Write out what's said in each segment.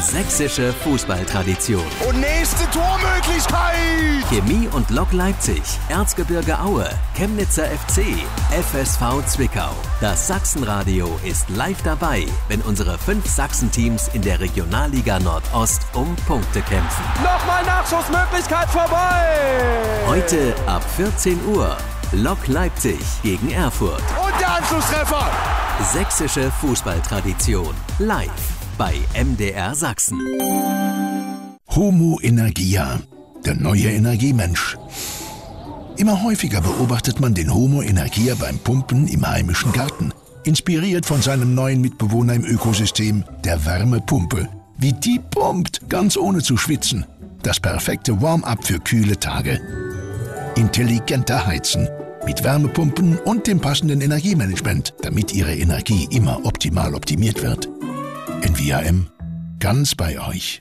Sächsische Fußballtradition. Und nächste Tormöglichkeit. Chemie und Lok Leipzig, Erzgebirge Aue, Chemnitzer FC, FSV Zwickau. Das Sachsenradio ist live dabei, wenn unsere 5 Sachsen-Teams in der Regionalliga Nordost um Punkte kämpfen. Nochmal Nachschussmöglichkeit vorbei. Heute ab 14 Uhr. Lok Leipzig gegen Erfurt. Und der Anschlusstreffer. Sächsische Fußballtradition. Live bei MDR Sachsen. Homo Energia, der neue Energiemensch. Immer häufiger beobachtet man den Homo Energia beim Pumpen im heimischen Garten. Inspiriert von seinem neuen Mitbewohner im Ökosystem, der Wärmepumpe. Wie die pumpt, ganz ohne zu schwitzen. Das perfekte Warm-up für kühle Tage. Intelligenter Heizen. Mit Wärmepumpen und dem passenden Energiemanagement, damit Ihre Energie immer optimal optimiert wird. NVAM, ganz bei euch.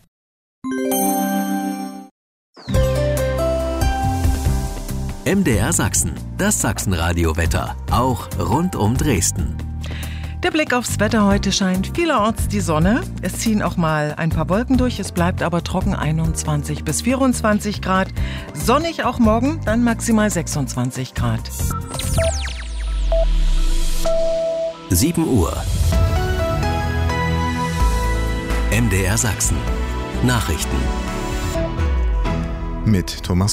MDR Sachsen, das Sachsenradio-Wetter, auch rund um Dresden. Der Blick aufs Wetter: heute scheint vielerorts die Sonne. Es ziehen auch mal ein paar Wolken durch, es bleibt aber trocken, 21 bis 24 Grad. Sonnig auch morgen, dann maximal 26 Grad. 7 Uhr. MDR Sachsen. Nachrichten. Mit Thomas